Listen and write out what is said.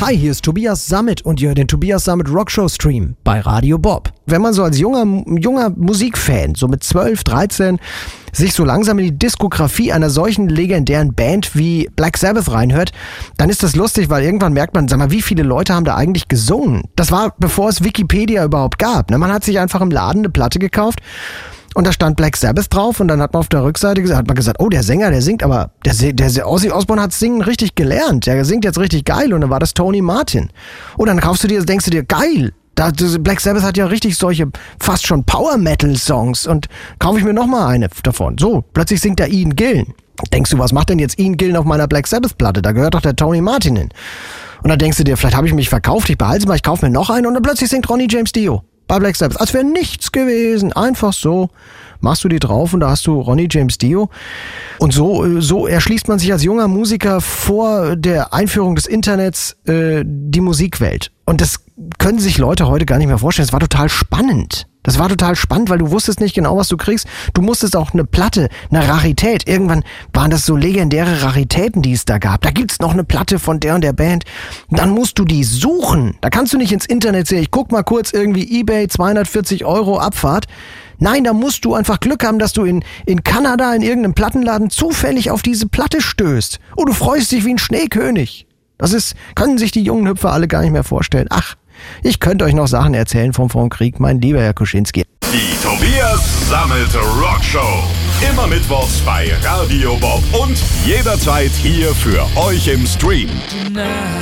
Hi, hier ist Tobias Sammet und ihr hört den Tobias Sammet Rockshow Stream bei Radio Bob. Wenn man so als junger Musikfan, so mit 12, 13, sich so langsam in die Diskografie einer solchen legendären Band wie Black Sabbath reinhört, dann ist das lustig, weil irgendwann merkt man, sag mal, wie viele Leute haben da eigentlich gesungen? Das war, bevor es Wikipedia überhaupt gab. Man hat sich einfach im Laden eine Platte gekauft und da stand Black Sabbath drauf und dann hat man auf der Rückseite gesagt, oh, der Sänger, der singt, aber der Ozzy Osbourne hat Singen richtig gelernt. Der singt jetzt richtig geil und dann war das Tony Martin. Und dann denkst du dir, geil. Black Sabbath hat ja richtig solche fast schon Power-Metal-Songs und kaufe ich mir nochmal eine davon. So, plötzlich singt da Ian Gillan. Denkst du, was macht denn jetzt Ian Gillan auf meiner Black Sabbath-Platte? Da gehört doch der Tony Martin hin. Und dann denkst du dir, vielleicht habe ich mich verkauft, ich behalte es mal, ich kaufe mir noch einen und dann plötzlich singt Ronnie James Dio bei Black Sabbath. Als wäre nichts gewesen. Einfach so machst du die drauf und da hast du Ronnie James Dio. Und so erschließt man sich als junger Musiker vor der Einführung des Internets die Musikwelt. Und das können sich Leute heute gar nicht mehr vorstellen. Das war total spannend. Weil du wusstest nicht genau, was du kriegst. Du musstest auch eine Platte, eine Rarität. Irgendwann waren das so legendäre Raritäten, die es da gab. Da gibt's noch eine Platte von der und der Band. Dann musst du die suchen. Da kannst du nicht ins Internet sehen. Ich guck mal kurz irgendwie eBay, 240 € Abfahrt. Nein, da musst du einfach Glück haben, dass du in Kanada in irgendeinem Plattenladen zufällig auf diese Platte stößt. Und du freust dich wie ein Schneekönig. Können sich die jungen Hüpfer alle gar nicht mehr vorstellen. Ach, ich könnte euch noch Sachen erzählen vom Krieg, mein lieber Herr Kuschinski. Die Tobias Sammet Rockshow. Immer mittwochs bei Radio Bob und jederzeit hier für euch im Stream.